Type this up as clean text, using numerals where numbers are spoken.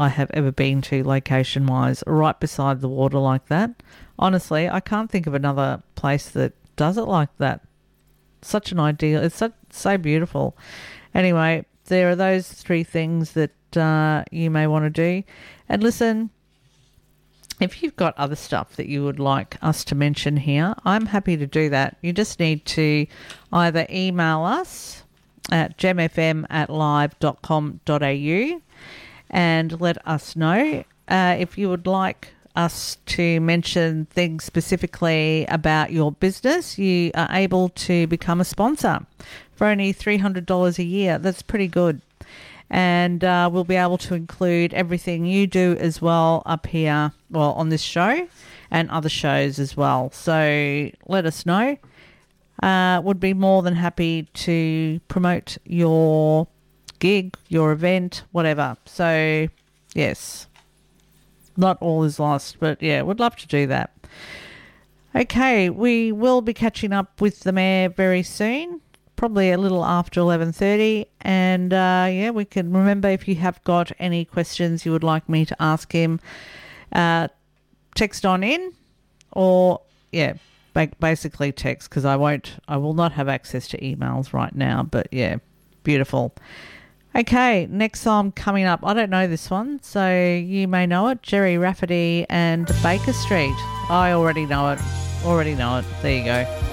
I have ever been to location-wise, right beside the water like that. Honestly, I can't think of another place that does it like that. Such an ideal. It's so beautiful. Anyway, there are those three things that you may want to do. And listen, if you've got other stuff that you would like us to mention here, I'm happy to do that. You just need to either email us at gemfm@live.com.au and let us know if you would like us to mention things specifically about your business. You are able to become a sponsor for only $300 a year. That's pretty good. And we'll be able to include everything you do as well up here, well, on this show and other shows as well. So let us know. Would be more than happy to promote your gig, your event, whatever. So, yes, not all is lost, but yeah, would love to do that. Okay, we will be catching up with the mayor very soon. Probably a little after 11:30, and yeah, we can remember if you have got any questions you would like me to ask him, text on in, or yeah, basically text, because I will not have access to emails right now. But yeah, beautiful. Okay, next song coming up. I don't know this one, so you may know it. Jerry Rafferty and Baker Street. I already know it. There you go.